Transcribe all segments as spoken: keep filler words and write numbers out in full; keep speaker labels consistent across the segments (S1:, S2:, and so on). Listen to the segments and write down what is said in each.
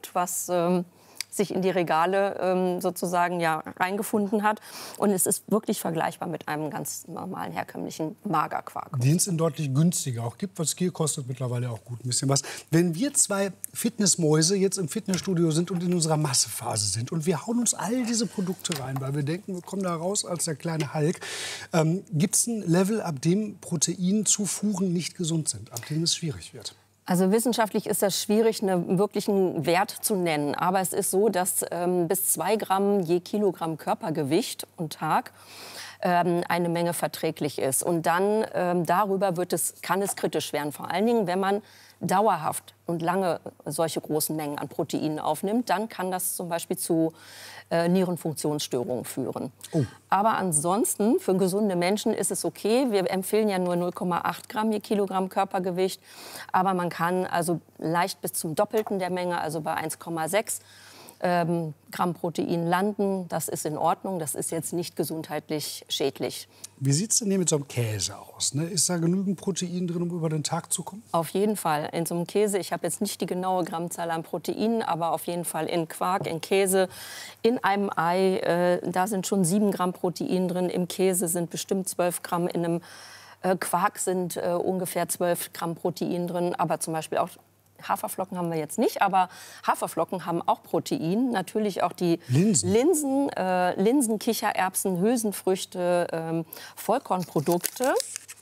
S1: Brot, was ähm, sich in die Regale ähm, sozusagen ja, reingefunden hat. Und es ist wirklich vergleichbar mit einem ganz normalen, herkömmlichen Magerquark.
S2: Den es in deutlich günstiger auch gibt, was Skier kostet mittlerweile auch gut ein bisschen was. Wenn wir zwei Fitnessmäuse jetzt im Fitnessstudio sind und in unserer Massephase sind und wir hauen uns all diese Produkte rein, weil wir denken, wir kommen da raus als der kleine Hulk, ähm, gibt es ein Level, ab dem Proteinzufuhren nicht gesund sind, ab dem es schwierig wird?
S1: Also wissenschaftlich ist das schwierig, einen wirklichen Wert zu nennen. Aber es ist so, dass ähm, bis zwei Gramm je Kilogramm Körpergewicht und Tag ähm, eine Menge verträglich ist. Und dann ähm, darüber wird es, kann es kritisch werden. Vor allen Dingen, wenn man dauerhaft und lange solche großen Mengen an Proteinen aufnimmt, dann kann das zum Beispiel zu äh, Nierenfunktionsstörungen führen. Oh. Aber ansonsten, für gesunde Menschen ist es okay. Wir empfehlen ja nur null Komma acht Gramm je Kilogramm Körpergewicht. Aber man kann also leicht bis zum Doppelten der Menge, also bei eins Komma sechs ähm, Gramm Protein landen. Das ist in Ordnung. Das ist jetzt nicht gesundheitlich schädlich.
S2: Wie sieht es denn hier mit so einem Käse aus? Ne? Ist da genügend Protein drin, um über den Tag zu kommen?
S1: Auf jeden Fall. In so einem Käse, ich habe jetzt nicht die genaue Grammzahl an Proteinen, aber auf jeden Fall in Quark, in Käse, in einem Ei, äh, da sind schon sieben Gramm Protein drin. Im Käse sind bestimmt zwölf Gramm. In einem äh, Quark sind äh, ungefähr zwölf Gramm Protein drin. Aber zum Beispiel auch Haferflocken haben wir jetzt nicht, aber Haferflocken haben auch Protein. Natürlich auch die
S2: Linsen,
S1: Linsen, äh, Linsen Kichererbsen, Hülsenfrüchte, ähm, Vollkornprodukte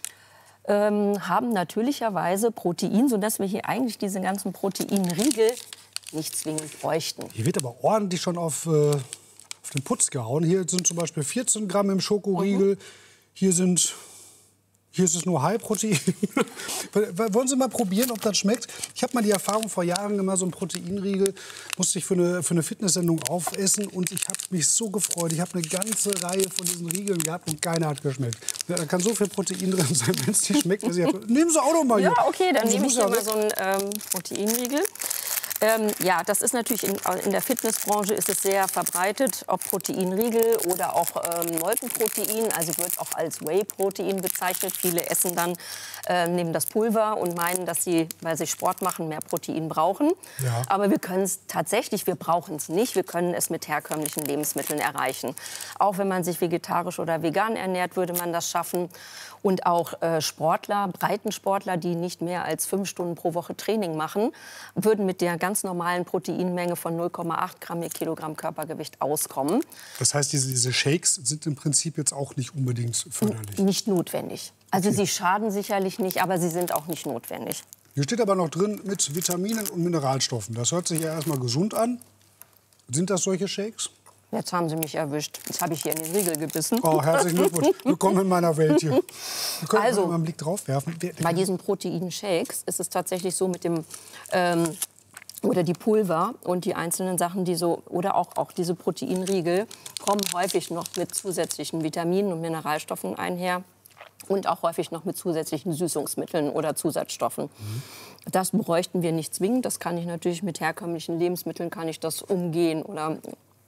S1: ähm, haben natürlicherweise Protein, sodass wir hier eigentlich diese ganzen Proteinriegel nicht zwingend bräuchten.
S2: Hier wird aber ordentlich schon auf, äh, auf den Putz gehauen. Hier sind zum Beispiel vierzehn Gramm im Schokoriegel. Mhm. Hier sind... Hier ist es nur High-Protein. Wollen Sie mal probieren, ob das schmeckt? Ich habe mal die Erfahrung vor Jahren immer so einen Proteinriegel, musste ich für eine, für eine Fitnesssendung aufessen und ich habe mich so gefreut. Ich habe eine ganze Reihe von diesen Riegeln gehabt und keiner hat geschmeckt. Ja, da kann so viel Protein drin sein, wenn es nicht schmeckt. Nehmen Sie auch noch mal hier.
S1: Ja, okay, dann
S2: also
S1: nehme ich hier
S2: ja
S1: mal so einen ähm, Proteinriegel. Ähm, ja, das ist natürlich in, in der Fitnessbranche ist es sehr verbreitet, ob Proteinriegel oder auch ähm, Molkenprotein, also wird auch als Whey-Protein bezeichnet. Viele essen dann, äh, nehmen das Pulver und meinen, dass sie, weil sie Sport machen, mehr Protein brauchen.
S2: Ja.
S1: Aber wir können es tatsächlich, wir brauchen es nicht. Wir können es mit herkömmlichen Lebensmitteln erreichen. Auch wenn man sich vegetarisch oder vegan ernährt, würde man das schaffen. Und auch äh, Sportler, Breitensportler, die nicht mehr als fünf Stunden pro Woche Training machen, würden mit der ganz normalen Proteinmenge von null Komma acht Gramm je Kilogramm Körpergewicht auskommen.
S2: Das heißt, diese, diese Shakes sind im Prinzip jetzt auch nicht unbedingt förderlich?
S1: Nicht notwendig. Also
S2: okay.
S1: Sie schaden sicherlich nicht, aber sie sind auch nicht notwendig.
S2: Hier steht aber noch drin mit Vitaminen und Mineralstoffen. Das hört sich ja erstmal gesund an. Sind das solche Shakes?
S1: Jetzt haben Sie mich erwischt. Jetzt habe ich hier in den Riegel gebissen.
S2: Oh, herzlichen Glückwunsch. Willkommen in meiner Welt hier. Wir können
S1: also,
S2: mal einen Blick drauf werfen.
S1: Bei diesen Proteinshakes ist es tatsächlich so mit dem... Ähm, oder die Pulver und die einzelnen Sachen, die so, oder auch, auch diese Proteinriegel, kommen häufig noch mit zusätzlichen Vitaminen und Mineralstoffen einher und auch häufig noch mit zusätzlichen Süßungsmitteln oder Zusatzstoffen. Mhm. Das bräuchten wir nicht zwingend. Das kann ich natürlich mit herkömmlichen Lebensmitteln kann ich das umgehen oder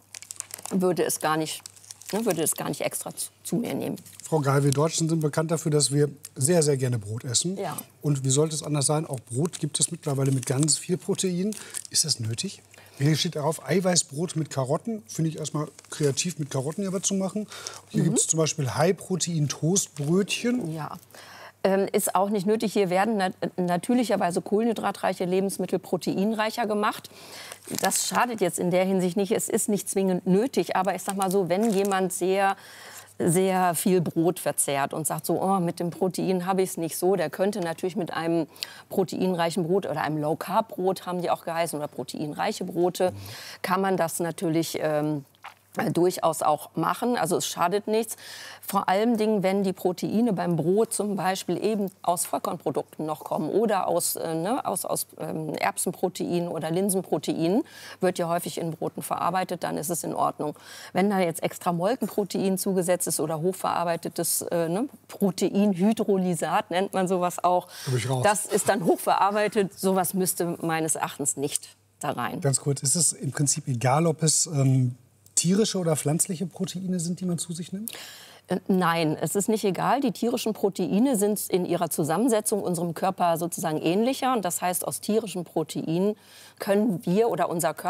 S1: würde es gar nicht, ne, würde es gar nicht extra zu, zu mir nehmen.
S2: Frau Geil, wir Deutschen sind bekannt dafür, dass wir sehr, sehr gerne Brot essen.
S1: Ja.
S2: Und wie sollte es anders sein? Auch Brot gibt es mittlerweile mit ganz viel Protein. Ist das nötig? Hier steht darauf Eiweißbrot mit Karotten. Finde ich erstmal kreativ, mit Karotten hier was zu machen. Hier mhm. gibt es zum Beispiel High-Protein-Toastbrötchen.
S1: Ja. Ähm, ist auch nicht nötig. Hier werden nat natürlicherweise kohlenhydratreiche Lebensmittel proteinreicher gemacht. Das schadet jetzt in der Hinsicht nicht. Es ist nicht zwingend nötig. Aber ich sag mal so, wenn jemand sehr sehr viel Brot verzehrt und sagt so, oh, mit dem Protein habe ich es nicht so. Der könnte natürlich mit einem proteinreichen Brot oder einem Low-Carb-Brot, haben die auch geheißen, oder proteinreiche Brote, kann man das natürlich ähm, durchaus auch machen. Also es schadet nichts. Vor allem Dingen, wenn die Proteine beim Brot zum Beispiel eben aus Vollkornprodukten noch kommen oder aus, äh, ne, aus, aus ähm, Erbsenprotein oder Linsenprotein, wird ja häufig in Broten verarbeitet, dann ist es in Ordnung. Wenn da jetzt extra Molkenprotein zugesetzt ist oder hochverarbeitetes äh, ne, Proteinhydrolysat, nennt man sowas auch, das ist dann hochverarbeitet. Sowas müsste meines Erachtens nicht da rein.
S2: Ganz kurz, ist es im Prinzip egal, ob es ähm, tierische oder pflanzliche Proteine sind, die man zu sich nimmt?
S1: Nein, es ist nicht egal. Die tierischen Proteine sind in ihrer Zusammensetzung unserem Körper sozusagen ähnlicher. Und das heißt, aus tierischen Proteinen können wir oder unser Körper